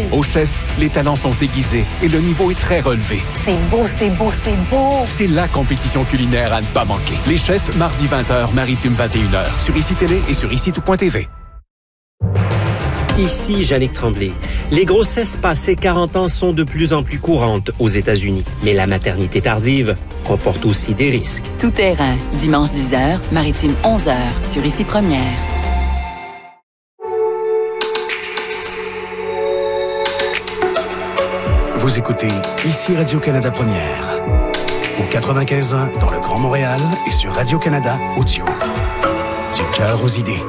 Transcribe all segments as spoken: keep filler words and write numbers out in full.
Au chef, les talents sont aiguisés et le niveau est très relevé. C'est beau, c'est beau, c'est beau! C'est la compétition culinaire à ne pas manquer. Les chefs, mardi vingt heures, Maritime vingt et une heures, sur Ici Télé et sur ici tout point t v. Ici Jannick Tremblay. Les grossesses passées quarante ans sont de plus en plus courantes aux États-Unis. Mais la maternité tardive comporte aussi des risques. Tout terrain, dimanche dix heures, Maritime onze heures, sur Ici Première. Vous écoutez Ici Radio-Canada Première. Au quatre-vingt-quinze ans dans le Grand Montréal et sur Radio-Canada Audio. Du cœur aux idées.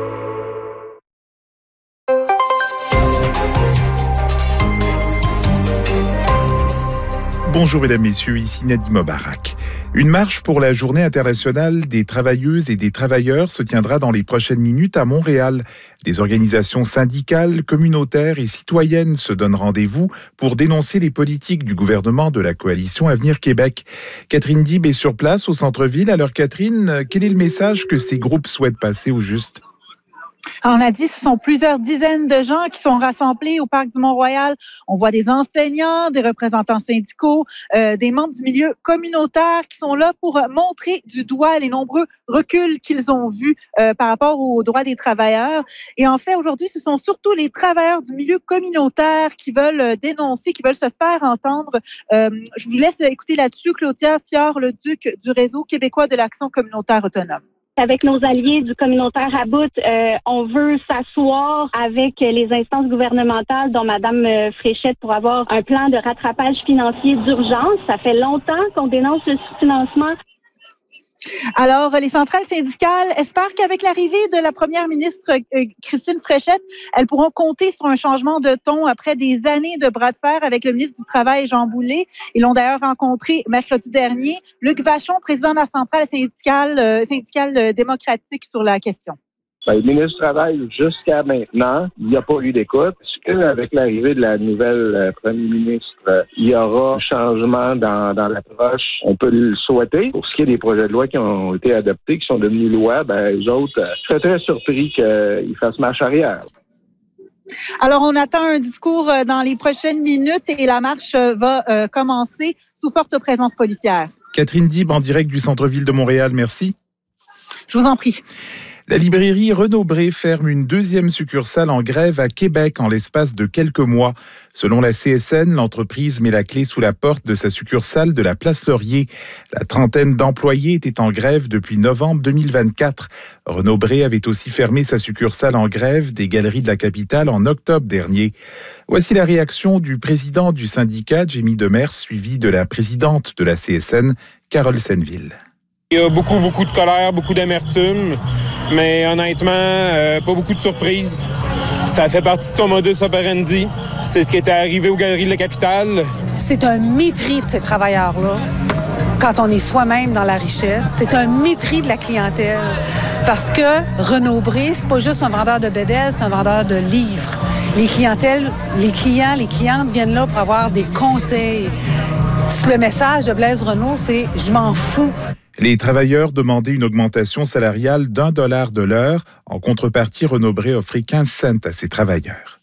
Bonjour mesdames, messieurs, ici Nadim Mobarak. Une marche pour la Journée internationale des travailleuses et des travailleurs se tiendra dans les prochaines minutes à Montréal. Des organisations syndicales, communautaires et citoyennes se donnent rendez-vous pour dénoncer les politiques du gouvernement de la coalition Avenir Québec. Catherine Dib est sur place au centre-ville. Alors Catherine, quel est le message que ces groupes souhaitent passer au juste? On a dit que ce sont plusieurs dizaines de gens qui sont rassemblés au Parc du Mont-Royal. On voit des enseignants, des représentants syndicaux, euh, des membres du milieu communautaire qui sont là pour montrer du doigt les nombreux reculs qu'ils ont vus euh, par rapport aux droits des travailleurs. Et en fait, aujourd'hui, ce sont surtout les travailleurs du milieu communautaire qui veulent dénoncer, qui veulent se faire entendre. Euh, je vous laisse écouter là-dessus Claudia Fior-Leduc du Réseau québécois de l'action communautaire autonome. Avec nos alliés du communautaire à bout, euh, on veut s'asseoir avec les instances gouvernementales, dont Mme Fréchette, pour avoir un plan de rattrapage financier d'urgence. Ça fait longtemps qu'on dénonce le sous-financement. Alors, les centrales syndicales espèrent qu'avec l'arrivée de la première ministre euh, Christine Fréchette, elles pourront compter sur un changement de ton après des années de bras de fer avec le ministre du Travail, Jean Boulet. Ils l'ont d'ailleurs rencontré mercredi dernier. Luc Vachon, président de la centrale syndicale, euh, syndicale euh, démocratique, sur la question. Ben, le ministre du Travail, jusqu'à maintenant, il n'y a pas eu d'écoute. Est-ce qu'avec l'arrivée de la nouvelle euh, première ministre, euh, il y aura un changement dans, dans l'approche? On peut le souhaiter. Pour ce qui est des projets de loi qui ont été adoptés, qui sont devenus loi, ben, les autres, euh, je serais très surpris qu'ils fassent marche arrière. Alors, on attend un discours dans les prochaines minutes et la marche va euh, commencer sous forte présence policière. Catherine Dib, en direct du centre-ville de Montréal, merci. Je vous en prie. La librairie Renaud-Bré ferme une deuxième succursale en grève à Québec en l'espace de quelques mois. Selon la C S N, l'entreprise met la clé sous la porte de sa succursale de la Place Laurier. La trentaine d'employés étaient en grève depuis novembre deux mille vingt-quatre. Renaud-Bré avait aussi fermé sa succursale en grève des Galeries de la Capitale en octobre dernier. Voici la réaction du président du syndicat, Jamie Demers, suivi de la présidente de la C S N, Carole Senneville. Il y a beaucoup, beaucoup de colère, beaucoup d'amertume, mais honnêtement, euh, pas beaucoup de surprises. Ça fait partie de son modus operandi. C'est ce qui était arrivé aux Galeries de la Capitale. C'est un mépris de ces travailleurs-là. Quand on est soi-même dans la richesse, c'est un mépris de la clientèle. Parce que Renaud-Bré, c'est pas juste un vendeur de bébelles, c'est un vendeur de livres. Les clientèles, les clients, les clientes viennent là pour avoir des conseils. Le message de Blaise Renaud, c'est « je m'en fous ». Les travailleurs demandaient une augmentation salariale d'un dollar de l'heure. En contrepartie, Renaud-Bré offrait quinze cents à ses travailleurs.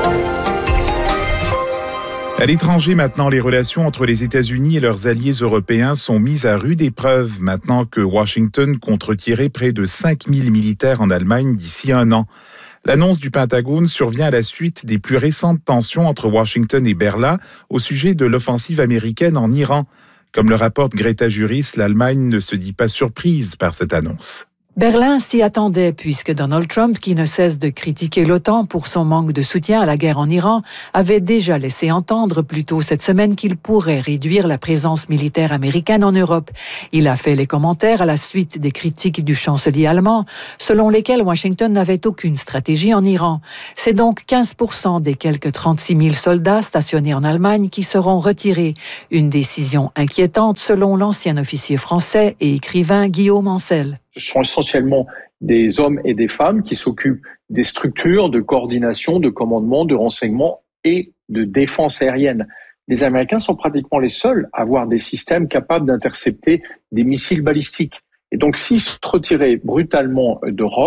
À l'étranger, maintenant, les relations entre les États-Unis et leurs alliés européens sont mises à rude épreuve maintenant que Washington compte retirer près de cinq mille militaires en Allemagne d'ici un an. L'annonce du Pentagone survient à la suite des plus récentes tensions entre Washington et Berlin au sujet de l'offensive américaine en Iran. Comme le rapporte Greta Juris, l'Allemagne ne se dit pas surprise par cette annonce. Berlin s'y attendait puisque Donald Trump, qui ne cesse de critiquer l'OTAN pour son manque de soutien à la guerre en Iran, avait déjà laissé entendre plus tôt cette semaine qu'il pourrait réduire la présence militaire américaine en Europe. Il a fait les commentaires à la suite des critiques du chancelier allemand, selon lesquels Washington n'avait aucune stratégie en Iran. C'est donc quinze pour cent des quelques trente-six mille soldats stationnés en Allemagne qui seront retirés. Une décision inquiétante selon l'ancien officier français et écrivain Guillaume Ancel. Ce sont essentiellement des hommes et des femmes qui s'occupent des structures de coordination, de commandement, de renseignement et de défense aérienne. Les Américains sont pratiquement les seuls à avoir des systèmes capables d'intercepter des missiles balistiques. Et donc, s'ils se retiraient brutalement d'Europe,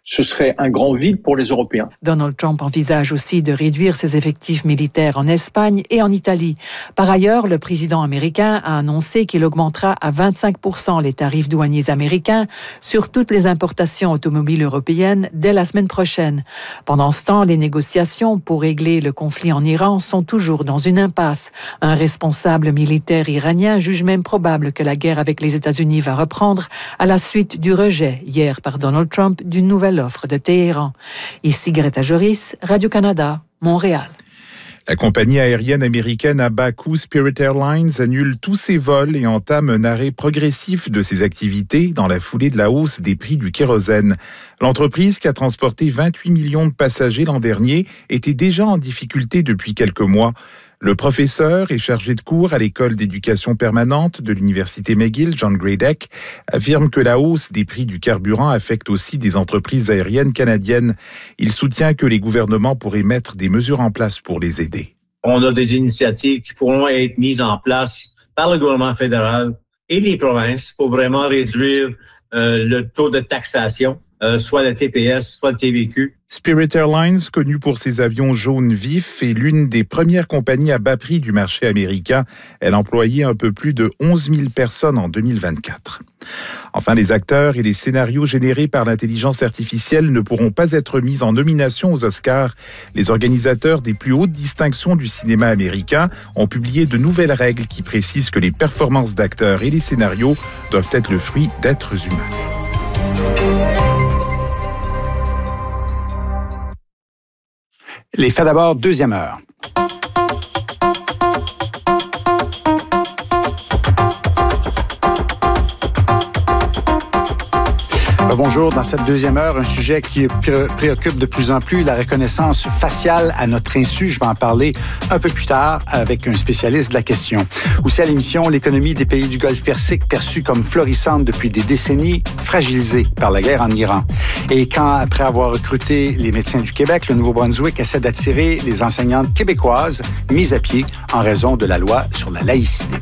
ce serait un grand vide pour les Européens. Donald Trump envisage aussi de réduire ses effectifs militaires en Espagne et en Italie. Par ailleurs, le président américain a annoncé qu'il augmentera à vingt-cinq pour cent les tarifs douaniers américains sur toutes les importations automobiles européennes dès la semaine prochaine. Pendant ce temps, les négociations pour régler le conflit en Iran sont toujours dans une impasse. Un responsable militaire iranien juge même probable que la guerre avec les États-Unis va reprendre à la suite du rejet, hier par Donald Trump, d'une nouvelle offre de Téhéran. Ici Greta Joris, Radio-Canada, Montréal. La compagnie aérienne américaine à bas coût Spirit Airlines annule tous ses vols et entame un arrêt progressif de ses activités dans la foulée de la hausse des prix du kérosène. L'entreprise, qui a transporté vingt-huit millions de passagers l'an dernier, était déjà en difficulté depuis quelques mois. Le professeur et chargé de cours à l'école d'éducation permanente de l'université McGill, John Gradek, affirme que la hausse des prix du carburant affecte aussi des entreprises aériennes canadiennes. Il soutient que les gouvernements pourraient mettre des mesures en place pour les aider. On a des initiatives qui pourront être mises en place par le gouvernement fédéral et les provinces pour vraiment réduire euh, le taux de taxation, euh, soit le T P S, soit le T V Q. Spirit Airlines, connu pour ses avions jaunes vifs, est l'une des premières compagnies à bas prix du marché américain. Elle employait un peu plus de onze mille personnes en deux mille vingt-quatre. Enfin, les acteurs et les scénarios générés par l'intelligence artificielle ne pourront pas être mis en nomination aux Oscars. Les organisateurs des plus hautes distinctions du cinéma américain ont publié de nouvelles règles qui précisent que les performances d'acteurs et les scénarios doivent être le fruit d'êtres humains. Les faits d'abord, deuxième heure. Bonjour. Dans cette deuxième heure, un sujet qui préoccupe de plus en plus, la reconnaissance faciale à notre insu. Je vais en parler un peu plus tard avec un spécialiste de la question. Aussi à l'émission, l'économie des pays du Golfe Persique, perçue comme florissante depuis des décennies, fragilisée par la guerre en Iran. Et quand, après avoir recruté les médecins du Québec, le Nouveau-Brunswick essaie d'attirer les enseignantes québécoises mises à pied en raison de la loi sur la laïcité.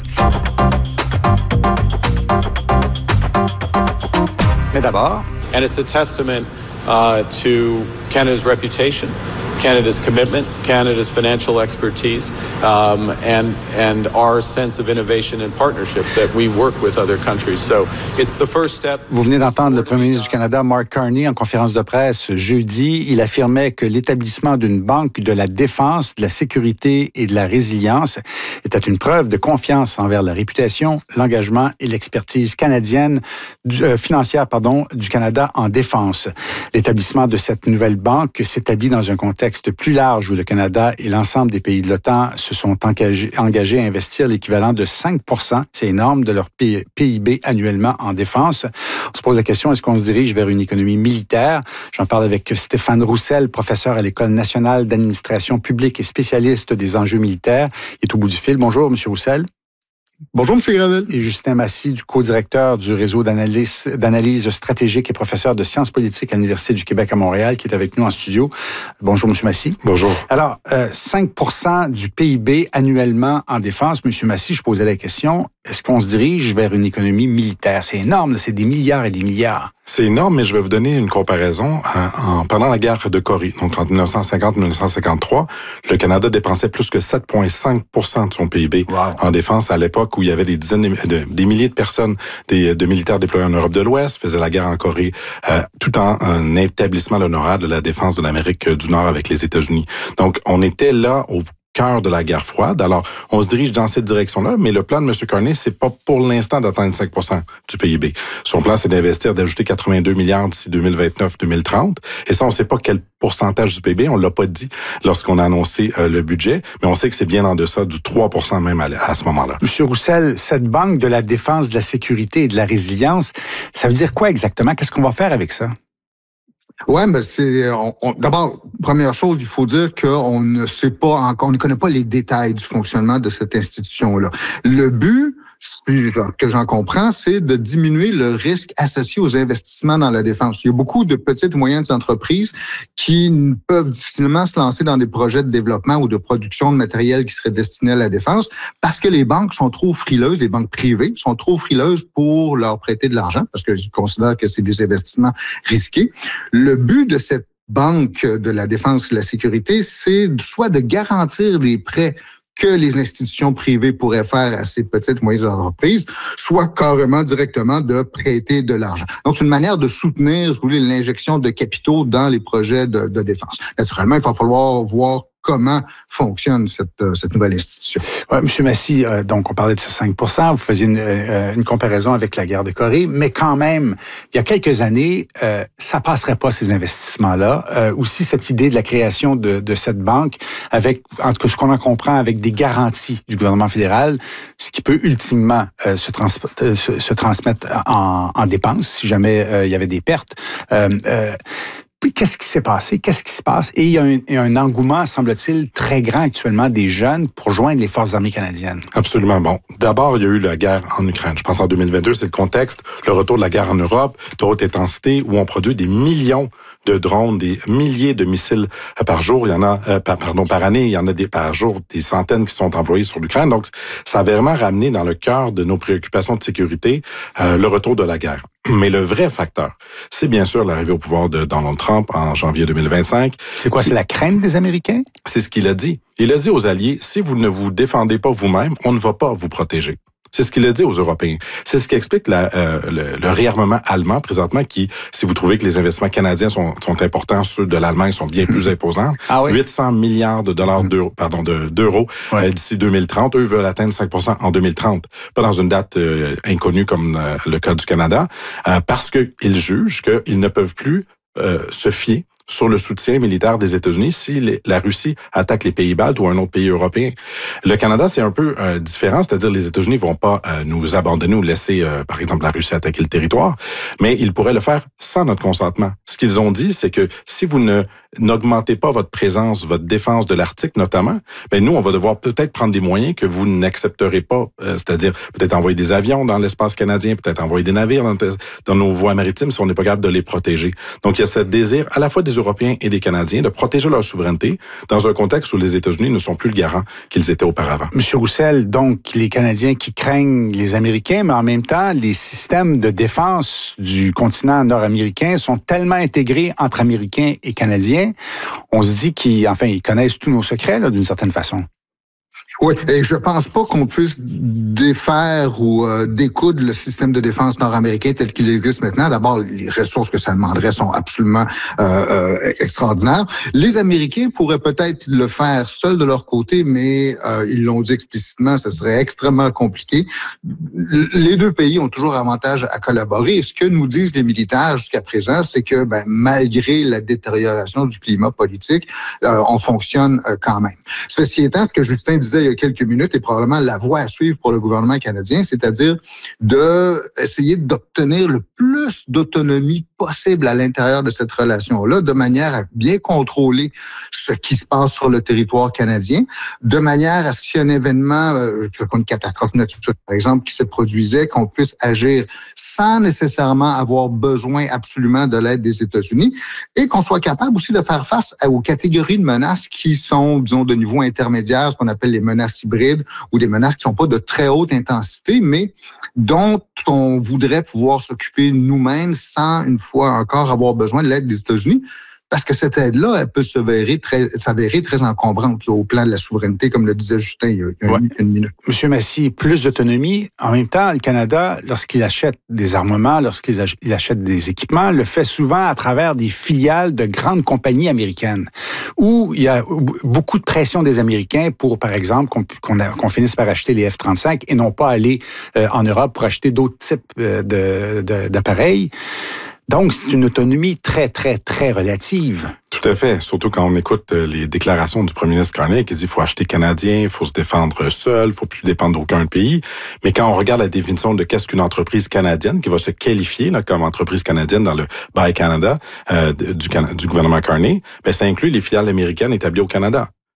Mais d'abord... And it's a testament uh, to Canada's reputation, Canada's commitment, Canada's financial expertise, um, and and our sense of innovation and partnership that we work with other countries. So it's the first step. Vous venez d'entendre le premier ministre du Canada, Mark Carney, en conférence de presse jeudi. Il affirmait que l'établissement d'une banque de la défense, de la sécurité et de la résilience était une preuve de confiance envers la réputation, l'engagement et l'expertise canadienne du, euh, financière, pardon, du Canada en défense. L'établissement de cette nouvelle banque s'établit dans un contexte plus large où le Canada et l'ensemble des pays de l'OTAN se sont engagés, engagés à investir l'équivalent de cinq pour cent, c'est énorme, de leur P I B annuellement en défense. On se pose la question, est-ce qu'on se dirige vers une économie militaire? J'en parle avec Stéphane Roussel, professeur à l'École nationale d'administration publique et spécialiste des enjeux militaires. Il est au bout du fil. Bonjour, M. Roussel. Bonjour, M. Gravel. Et Justin Massy, du co-directeur du réseau d'analyse, d'analyse stratégique et professeur de sciences politiques à l'Université du Québec à Montréal, qui est avec nous en studio. Bonjour, M. Massy. Bonjour. Alors, euh, cinq pour cent du P I B annuellement en défense. M. Massy, je posais la question, est-ce qu'on se dirige vers une économie militaire? C'est énorme, c'est des milliards et des milliards. C'est énorme, mais je vais vous donner une comparaison. En, en, pendant la guerre de Corée, donc en dix-neuf cent cinquante à dix-neuf cent cinquante-trois, le Canada dépensait plus que sept virgule cinq pour cent de son P I B wow. en défense à l'époque où il y avait des dizaines de, de des milliers de personnes, des, de militaires déployés en Europe de l'Ouest, faisaient la guerre en Corée, euh, tout en un établissement honorable de la défense de l'Amérique du Nord avec les États-Unis. Donc, on était là au cœur de la guerre froide. Alors, on se dirige dans cette direction-là, mais le plan de M. Carney, c'est pas pour l'instant d'atteindre cinq pour cent du P I B. Son plan, c'est d'investir, d'ajouter quatre-vingt-deux milliards d'ici deux mille vingt-neuf deux mille trente. Et ça, on sait pas quel pourcentage du P I B, on l'a pas dit lorsqu'on a annoncé euh, le budget, mais on sait que c'est bien en deçà du trois pour cent même à, à ce moment-là. M. Roussel, cette banque de la défense, de la sécurité et de la résilience, ça veut dire quoi exactement? Qu'est-ce qu'on va faire avec ça? Ouais, ben c'est on, on, d'abord première chose, il faut dire qu'on ne sait pas encore, on ne connaît pas les détails du fonctionnement de cette institution-là. Le but, ce que j'en comprends, c'est de diminuer le risque associé aux investissements dans la défense. Il y a beaucoup de petites et moyennes entreprises qui peuvent difficilement se lancer dans des projets de développement ou de production de matériel qui serait destiné à la défense parce que les banques sont trop frileuses, les banques privées sont trop frileuses pour leur prêter de l'argent parce qu'ils considèrent que c'est des investissements risqués. Le but de cette banque de la défense et de la sécurité, c'est soit de garantir des prêts que les institutions privées pourraient faire à ces petites et moyennes entreprises, soit carrément directement de prêter de l'argent. Donc, c'est une manière de soutenir, si vous voulez, l'injection de capitaux dans les projets de, de défense. Naturellement, il va falloir voir comment fonctionne cette, euh, cette nouvelle institution. Ouais, M. Massy, euh, donc on parlait de ce cinq pour cent, vous faisiez une, euh, une comparaison avec la guerre de Corée, mais quand même, il y a quelques années, euh, ça passerait pas ces investissements-là. Euh, aussi cette idée de la création de, de cette banque, avec, en tout cas ce qu'on en comprend, avec des garanties du gouvernement fédéral, ce qui peut ultimement euh, se, trans, euh, se, se transmettre en, en dépenses si jamais euh, il y avait des pertes. Euh, euh, Qu'est-ce qui s'est passé? Qu'est-ce qui se passe? Et il y a un, il y a un engouement, semble-t-il, très grand actuellement des jeunes pour joindre les forces armées canadiennes. Absolument. Bon, d'abord, il y a eu la guerre en Ukraine. Je pense en deux mille vingt-deux, c'est le contexte. Le retour de la guerre en Europe, de haute intensité, où on produit des millions de drones, des milliers de missiles par jour. Il y en a, euh, pardon, par année, il y en a des par jour, des centaines qui sont envoyés sur l'Ukraine. Donc, ça a vraiment ramené dans le cœur de nos préoccupations de sécurité euh, le retour de la guerre. Mais le vrai facteur, c'est bien sûr l'arrivée au pouvoir de Donald Trump en janvier deux mille vingt-cinq. C'est quoi, c'est la crainte des Américains? C'est ce qu'il a dit. Il a dit aux alliés, si vous ne vous défendez pas vous-même, on ne va pas vous protéger. C'est ce qu'il a dit aux Européens. C'est ce qui explique la, euh, le, le réarmement allemand présentement qui, si vous trouvez que les investissements canadiens sont, sont importants, ceux de l'Allemagne sont bien plus imposants. Ah oui? huit cents milliards de dollars d'euros, pardon, de, d'euros ouais. euh, d'ici deux mille trente. Eux veulent atteindre cinq pour cent en deux mille trente. Pas dans une date euh, inconnue comme euh, le cas du Canada, euh, parce qu'ils jugent qu'ils ne peuvent plus euh, se fier sur le soutien militaire des États-Unis si les, la Russie attaque les pays baltes ou un autre pays européen. Le Canada, c'est un peu euh, différent, c'est-à-dire les États-Unis vont pas euh, nous abandonner ou laisser, euh, par exemple, la Russie attaquer le territoire, mais ils pourraient le faire sans notre consentement. Ce qu'ils ont dit, c'est que si vous ne n'augmentez pas votre présence, votre défense de l'Arctique notamment, ben nous, on va devoir peut-être prendre des moyens que vous n'accepterez pas, euh, c'est-à-dire peut-être envoyer des avions dans l'espace canadien, peut-être envoyer des navires dans, dans nos voies maritimes si on n'est pas capable de les protéger. Donc, il y a ce désir à la fois des Européens et des Canadiens de protéger leur souveraineté dans un contexte où les États-Unis ne sont plus le garant qu'ils étaient auparavant. Monsieur Roussel, donc les Canadiens qui craignent les Américains, mais en même temps, les systèmes de défense du continent nord-américain sont tellement intégrés entre Américains et Canadiens, on se dit qu'ils, enfin, ils connaissent tous nos secrets, là, d'une certaine façon. Oui, et je pense pas qu'on puisse défaire ou euh, découdre le système de défense nord-américain tel qu'il existe maintenant. D'abord, les ressources que ça demanderait sont absolument euh, euh, extraordinaires. Les Américains pourraient peut-être le faire seuls de leur côté, mais euh, ils l'ont dit explicitement, ce serait extrêmement compliqué. Les deux pays ont toujours avantage à collaborer. Et ce que nous disent les militaires jusqu'à présent, c'est que ben, malgré la détérioration du climat politique, euh, on fonctionne euh, quand même. Ceci étant, ce que Justin disait il y a quelques minutes est probablement la voie à suivre pour le gouvernement canadien, c'est-à-dire de essayer d'obtenir le plus d'autonomie possible à l'intérieur de cette relation-là, de manière à bien contrôler ce qui se passe sur le territoire canadien, de manière à ce qu'il y ait un événement, euh, une catastrophe naturelle, par exemple, qui se produisait, qu'on puisse agir sans nécessairement avoir besoin absolument de l'aide des États-Unis et qu'on soit capable aussi de faire face aux catégories de menaces qui sont, disons, de niveau intermédiaire, ce qu'on appelle les menaces hybrides ou des menaces qui sont pas de très haute intensité, mais dont on voudrait pouvoir s'occuper nous-mêmes sans, une fois encore, avoir besoin de l'aide des États-Unis. Parce que cette aide-là, elle peut s'avérer très, s'avérer très encombrante là, au plan de la souveraineté, comme le disait Justin il y a, il y a ouais. une, une minute. Monsieur Massy, plus d'autonomie. En même temps, le Canada, lorsqu'il achète des armements, lorsqu'il achète des équipements, le fait souvent à travers des filiales de grandes compagnies américaines, où il y a beaucoup de pression des Américains pour, par exemple, qu'on, qu'on, a, qu'on finisse par acheter les F trente-cinq et non pas aller euh, en Europe pour acheter d'autres types euh, de, de, d'appareils. Donc, c'est une autonomie très, très, très relative. Tout à fait. Surtout quand on écoute les déclarations du premier ministre Carney qui dit qu'il faut acheter canadien, il faut se défendre seul, il faut plus dépendre d'aucun pays. Mais quand on regarde la définition de qu'est-ce qu'une entreprise canadienne qui va se qualifier là, comme entreprise canadienne dans le Buy Canada euh, du, du gouvernement Carney, ben ça inclut les filiales américaines établies au Canada.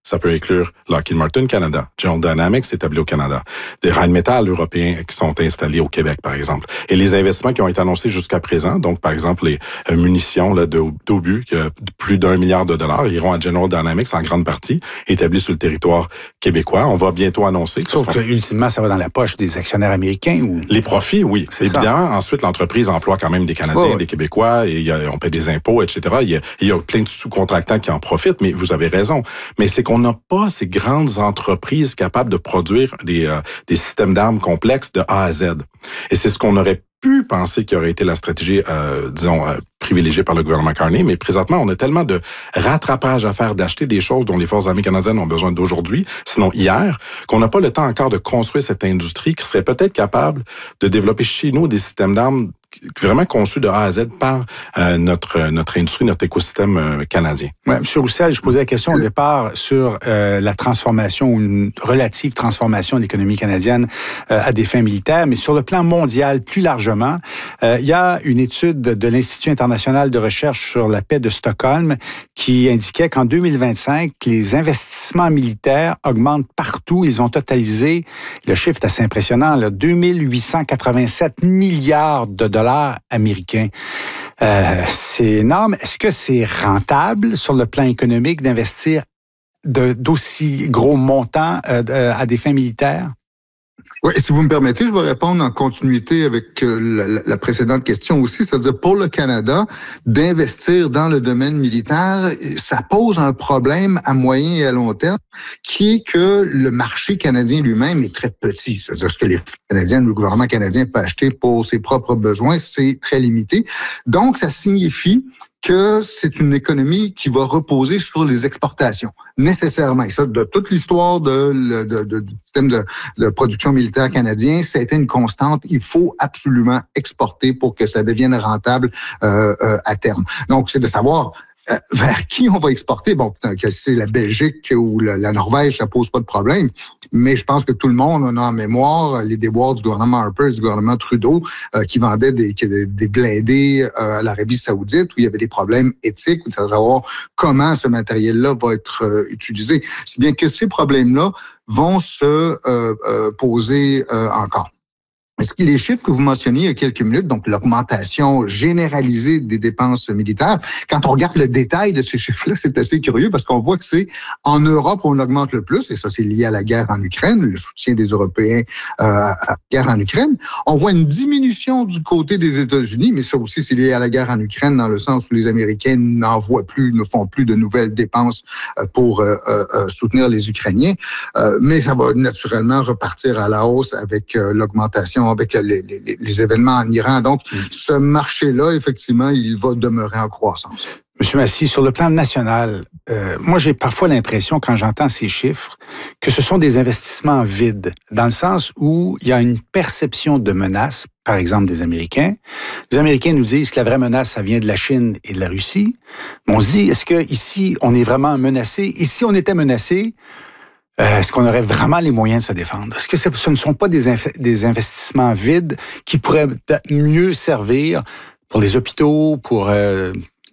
Ça peut inclure Lockheed Martin Canada, General Dynamics établi au Canada, des Rheinmetall européens qui sont installés au Québec, par exemple. Et les investissements qui ont été annoncés jusqu'à présent, donc par exemple les euh, munitions là, de, d'obus, euh, plus d'un milliard de dollars, iront à General Dynamics en grande partie, établis sur le territoire québécois. On va bientôt annoncer. Sauf que, ultimement, ça va dans la poche des actionnaires américains ou... Les profits, oui. C'est évidemment. Ça. Ensuite, l'entreprise emploie quand même des Canadiens, oh, des Québécois, et y a, on paie des impôts, et cetera. Il y a, il y a plein de sous-contractants qui en profitent, mais vous avez raison. Mais c'est qu'on n'a pas ces grandes entreprises capables de produire des, euh, des systèmes d'armes complexes de A à Z. Et c'est ce qu'on aurait pu penser qui aurait été la stratégie, euh, disons, euh, privilégiée par le gouvernement Carney, mais présentement, on a tellement de rattrapage à faire, d'acheter des choses dont les forces armées canadiennes ont besoin d'aujourd'hui, sinon hier, qu'on n'a pas le temps encore de construire cette industrie qui serait peut-être capable de développer chez nous des systèmes d'armes vraiment conçus de A à Z par euh, notre notre industrie, notre écosystème euh, canadien. Ouais, M. Roussel, je posais la question au départ sur euh, la transformation ou une relative transformation de l'économie canadienne euh, à des fins militaires, mais sur le plan mondial, plus largement, euh, il y a une étude de l'Institut international de recherche sur la paix de Stockholm qui indiquait qu'en deux mille vingt-cinq, les investissements militaires augmentent partout. Ils ont totalisé, le chiffre est assez impressionnant, là, deux mille huit cent quatre-vingt-sept milliards de dollars américains. Euh, c'est énorme. Est-ce que c'est rentable sur le plan économique d'investir de, d'aussi gros montants euh, à des fins militaires? Oui, si vous me permettez, je vais répondre en continuité avec la, la précédente question aussi, c'est-à-dire pour le Canada, d'investir dans le domaine militaire, ça pose un problème à moyen et à long terme, qui est que le marché canadien lui-même est très petit. C'est-à-dire ce que les Canadiens, le gouvernement canadien peut acheter pour ses propres besoins, c'est très limité. Donc, ça signifie que c'est une économie qui va reposer sur les exportations, nécessairement. Et ça, de toute l'histoire de, de, de, du système de, de production militaire canadien, ça a été une constante. Il faut absolument exporter pour que ça devienne rentable euh, euh, à terme. Donc, c'est de savoir euh, vers qui on va exporter. Bon, que c'est la Belgique ou la, la Norvège, ça pose pas de problème. Mais je pense que tout le monde en a en mémoire les déboires du gouvernement Harper, du gouvernement Trudeau, euh, qui vendait des, des blindés euh, à l'Arabie Saoudite, où il y avait des problèmes éthiques, où il faut savoir comment ce matériel-là va être euh, utilisé. Si bien que ces problèmes-là vont se euh, euh, poser euh, encore. Est-ce que les chiffres que vous mentionniez il y a quelques minutes, donc l'augmentation généralisée des dépenses militaires, quand on regarde le détail de ces chiffres-là, c'est assez curieux parce qu'on voit que c'est en Europe où on augmente le plus, et ça c'est lié à la guerre en Ukraine, le soutien des Européens euh, à la guerre en Ukraine. On voit une diminution du côté des États-Unis, mais ça aussi c'est lié à la guerre en Ukraine dans le sens où les Américains n'envoient plus, ne font plus de nouvelles dépenses pour euh, euh, soutenir les Ukrainiens. Euh, mais ça va naturellement repartir à la hausse avec euh, l'augmentation avec les, les, les événements en Iran. Donc, mmh. ce marché-là, effectivement, il va demeurer en croissance. Monsieur Massy, sur le plan national, euh, moi, j'ai parfois l'impression, quand j'entends ces chiffres, que ce sont des investissements vides, dans le sens où il y a une perception de menace, par exemple des Américains. Les Américains nous disent que la vraie menace, ça vient de la Chine et de la Russie. Mais on se dit, est-ce qu'ici, on est vraiment menacé? Et si on était menacé, Euh, est-ce qu'on aurait vraiment les moyens de se défendre? Est-ce que ce ne sont pas des, inf- des investissements vides qui pourraient mieux servir pour les hôpitaux, pour... Euh...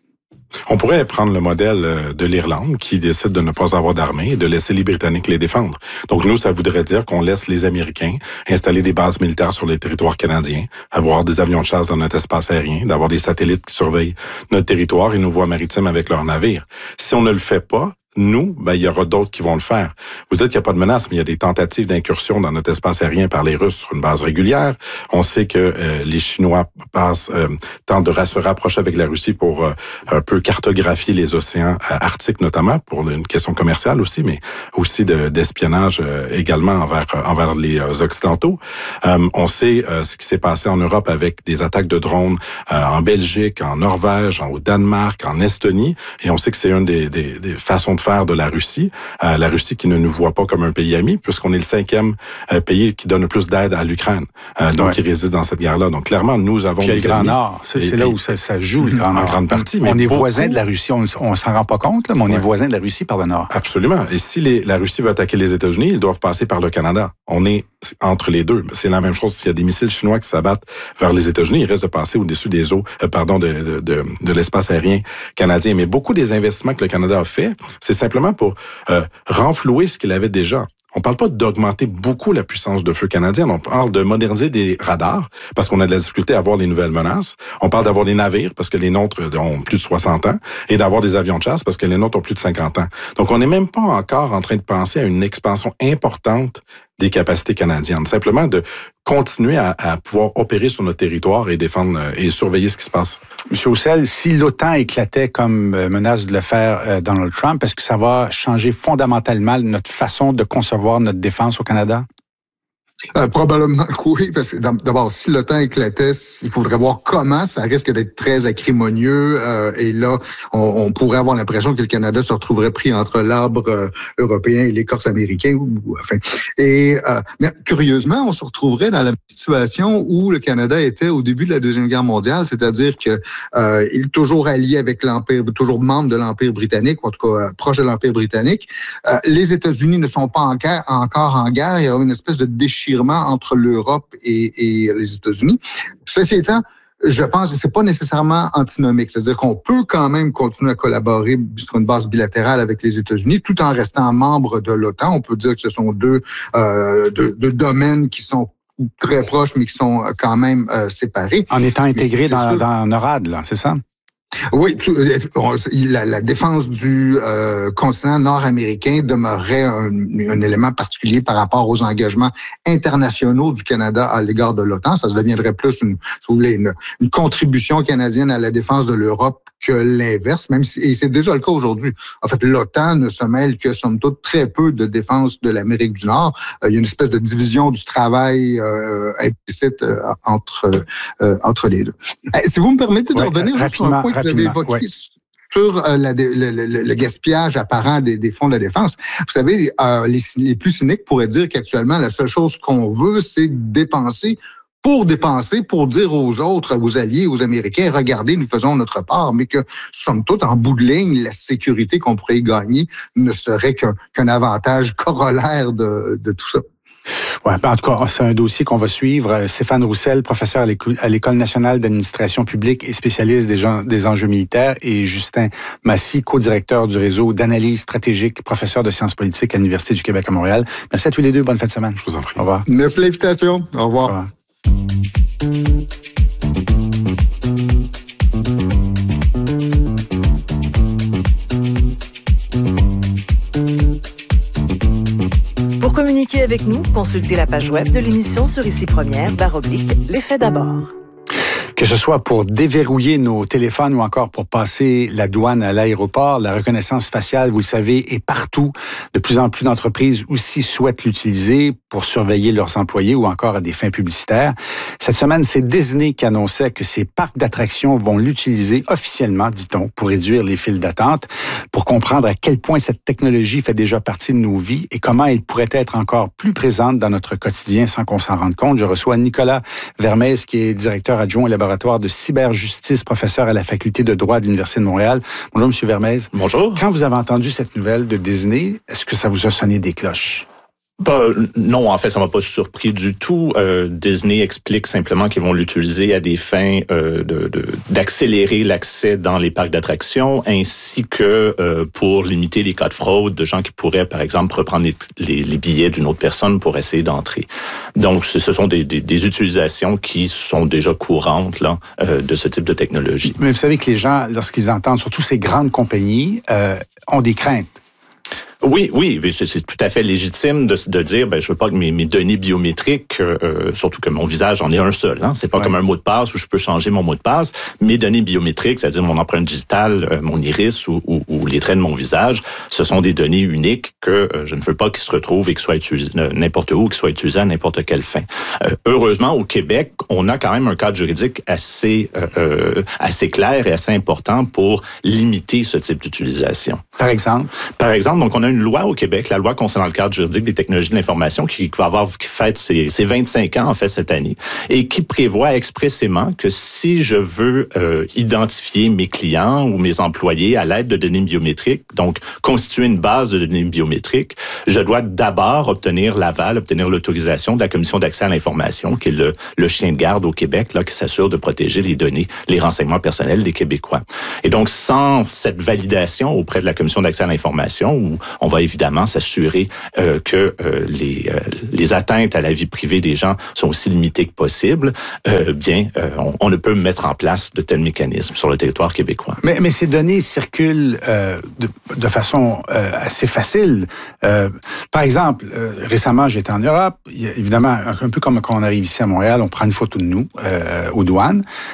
On pourrait prendre le modèle de l'Irlande qui décide de ne pas avoir d'armée et de laisser les Britanniques les défendre. Donc nous, ça voudrait dire qu'on laisse les Américains installer des bases militaires sur les territoires canadiens, avoir des avions de chasse dans notre espace aérien, d'avoir des satellites qui surveillent notre territoire et nos voies maritimes avec leurs navires. Si on ne le fait pas, nous, ben, il y aura d'autres qui vont le faire. Vous dites qu'il n'y a pas de menace, mais il y a des tentatives d'incursion dans notre espace aérien par les Russes sur une base régulière. On sait que euh, les Chinois passent, euh, tentent de se rapprocher avec la Russie pour euh, un peu cartographier les océans euh, arctiques, notamment, pour une question commerciale aussi, mais aussi de, d'espionnage euh, également envers, euh, envers les euh, Occidentaux. Euh, on sait euh, ce qui s'est passé en Europe avec des attaques de drones euh, en Belgique, en Norvège, en, au Danemark, en Estonie, et on sait que c'est une des, des, des façons de faire de la Russie, euh, la Russie qui ne nous voit pas comme un pays ami, puisqu'on est le cinquième euh, pays qui donne le plus d'aide à l'Ukraine, euh, donc ouais. qui réside dans cette guerre-là. Donc clairement, nous avons Puis des le Grand Nord, c'est, c'est là où ça, ça joue, le Grand en Nord. En grande partie. Mais on est beaucoup... voisin de la Russie, on, on s'en rend pas compte, là, mais on ouais. est voisin de la Russie par le Nord. Absolument. Et si les, la Russie veut attaquer les États-Unis, ils doivent passer par le Canada. on est entre les deux. C'est la même chose s'il y a des missiles chinois qui s'abattent vers les États-Unis, ils risquent de passer au-dessus des eaux, euh, pardon, de, de, de, de l'espace aérien canadien. Mais beaucoup des investissements que le Canada a fait, c'est simplement pour euh, renflouer ce qu'il avait déjà. On parle pas d'augmenter beaucoup la puissance de feu canadienne. On parle de moderniser des radars parce qu'on a de la difficulté à voir les nouvelles menaces. On parle d'avoir des navires parce que les nôtres ont plus de soixante ans et d'avoir des avions de chasse parce que les nôtres ont plus de cinquante ans. Donc, on n'est même pas encore en train de penser à une expansion importante des capacités canadiennes. Simplement de continuer à, à pouvoir opérer sur notre territoire et défendre euh, et surveiller ce qui se passe. Monsieur Roussel, si l'OTAN éclatait comme menace de le faire euh, Donald Trump, est-ce que ça va changer fondamentalement notre façon de concevoir notre défense au Canada? Euh, probablement que oui, parce que d'abord, si l'OTAN éclatait, il faudrait voir comment. Ça risque d'être très acrimonieux. Euh, et là, on, on pourrait avoir l'impression que le Canada se retrouverait pris entre l'arbre euh, européen et l'écorce américain. Ou, ou, enfin, et euh, mais curieusement, on se retrouverait dans la situation où le Canada était au début de la Deuxième Guerre mondiale, c'est-à-dire que euh, il est toujours allié avec l'Empire, toujours membre de l'Empire britannique, ou en tout cas euh, proche de l'Empire britannique. Euh, les États-Unis ne sont pas en guerre, encore en guerre. Il y a une espèce de déchirement entre l'Europe et, et les États-Unis. Ceci étant, je pense que c'est pas nécessairement antinomique. C'est-à-dire qu'on peut quand même continuer à collaborer sur une base bilatérale avec les États-Unis tout en restant membre de l'OTAN. On peut dire que ce sont deux, euh, deux, deux domaines qui sont très proches, mais qui sont quand même euh, séparés. En étant intégrés dans, dans NORAD, là, c'est ça? Oui, tout, la, la défense du euh, continent nord-américain demeurerait un, un élément particulier par rapport aux engagements internationaux du Canada à l'égard de l'OTAN. Ça deviendrait plus une, si vous voulez, une, une contribution canadienne à la défense de l'Europe que l'inverse, même si, et c'est déjà le cas aujourd'hui. En fait, l'OTAN ne se mêle que, somme toute, très peu de défense de l'Amérique du Nord. Euh, il y a une espèce de division du travail euh, implicite euh, entre euh, entre les deux. Euh, si vous me permettez de ouais, revenir juste sur un point que vous avez évoqué ouais. sur euh, la, le, le, le gaspillage apparent des, des fonds de défense. Vous savez, euh, les, les plus cyniques pourraient dire qu'actuellement, la seule chose qu'on veut, c'est dépenser pour dépenser, pour dire aux autres, aux alliés, aux Américains, regardez, nous faisons notre part, mais que, somme toute, en bout de ligne, la sécurité qu'on pourrait y gagner ne serait qu'un, qu'un avantage corollaire de, de tout ça. Ouais, en tout cas, c'est un dossier qu'on va suivre. Stéphane Roussel, professeur à l'École nationale d'administration publique et spécialiste des, gens, des enjeux militaires, et Justin Massy, co-directeur du réseau d'analyse stratégique, professeur de sciences politiques à l'Université du Québec à Montréal. Merci à tous les deux. Bonne fin de semaine. Je vous en prie. Au revoir. Merci de l'invitation. Au revoir. Au revoir. Pour communiquer avec nous, consultez la page web de l'émission sur ici première, barre oblique, les faits d'abord. Que ce soit pour déverrouiller nos téléphones ou encore pour passer la douane à l'aéroport, la reconnaissance faciale, vous le savez, est partout. De plus en plus d'entreprises aussi souhaitent l'utiliser pour surveiller leurs employés ou encore à des fins publicitaires. Cette semaine, c'est Disney qui annonçait que ces parcs d'attractions vont l'utiliser officiellement, dit-on, pour réduire les files d'attente. Pour comprendre à quel point cette technologie fait déjà partie de nos vies et comment elle pourrait être encore plus présente dans notre quotidien sans qu'on s'en rende compte, je reçois Nicolas Vermez, qui est directeur adjoint au laboratoire de cyberjustice, professeur à la faculté de droit de l'Université de Montréal. Bonjour, M. Vermez. Bonjour. Quand vous avez entendu cette nouvelle de Disney, est-ce que ça vous a sonné des cloches? Ben, non, en fait, ça m'a pas surpris du tout. Euh, Disney explique simplement qu'ils vont l'utiliser à des fins euh, de, de, d'accélérer l'accès dans les parcs d'attractions, ainsi que euh, pour limiter les cas de fraude de gens qui pourraient, par exemple, reprendre les, les, les billets d'une autre personne pour essayer d'entrer. Donc, ce sont des, des, des utilisations qui sont déjà courantes là, euh, de ce type de technologie. Mais vous savez que les gens, lorsqu'ils entendent, surtout ces grandes compagnies, euh, ont des craintes. Oui, oui, c'est, c'est tout à fait légitime de, de dire, ben je veux pas que mes, mes données biométriques, euh, surtout que mon visage en est un seul, hein, c'est pas ouais. comme un mot de passe où je peux changer mon mot de passe. Mes données biométriques, c'est-à-dire mon empreinte digitale, euh, mon iris ou, ou, ou les traits de mon visage, ce sont des données uniques que euh, je ne veux pas qu'ils se retrouvent et qu'ils soient utilisés euh, n'importe où, qu'ils soient utilisés à n'importe quelle fin. Euh, heureusement, au Québec, on a quand même un cadre juridique assez euh, assez clair et assez important pour limiter ce type d'utilisation. Par exemple? Par exemple, donc on a une une loi au Québec, la loi concernant le cadre juridique des technologies de l'information, qui, qui va avoir qui fête ses, ses vingt-cinq ans en fait cette année, et qui prévoit expressément que si je veux euh, identifier mes clients ou mes employés à l'aide de données biométriques, donc constituer une base de données biométriques, je dois d'abord obtenir l'aval, obtenir l'autorisation de la Commission d'accès à l'information, qui est le, le chien de garde au Québec, là, qui s'assure de protéger les données, les renseignements personnels des Québécois. Et donc, sans cette validation auprès de la Commission d'accès à l'information, où on va évidemment s'assurer euh, que euh, les, euh, les atteintes à la vie privée des gens sont aussi limitées que possible, euh, bien, euh, on, on ne peut mettre en place de tels mécanismes sur le territoire québécois. Mais, mais ces données circulent euh, de, de façon euh, assez facile. Euh, par exemple, euh, récemment, j'étais en Europe. Il y a, évidemment, un, un peu comme quand on arrive ici à Montréal, on prend une photo de nous euh, aux douanes.